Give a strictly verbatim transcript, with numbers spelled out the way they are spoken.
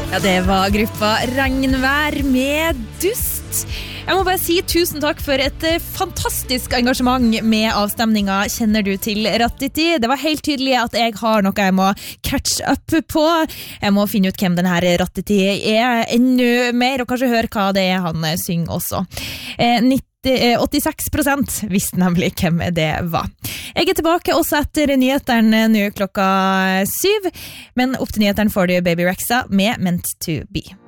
Ja, det var gruppa Regnvær med Dust. Jeg må bare si tusen takk for et fantastisk engasjement med avstemninga Kjenner du til Rattiti? Det var helt tydelig at jeg har noe jeg må catch up på. Jeg må finne ut hvem denne Rattiti er enda mer, og kanskje høre hva det er han synger også. Eh, nitti, åttiseks prosent visste nemlig hvem det var. Jeg er tilbake også etter nyhetene nå klokka syv, men opp til nyhetene får du Baby Rexha med Meant to Be.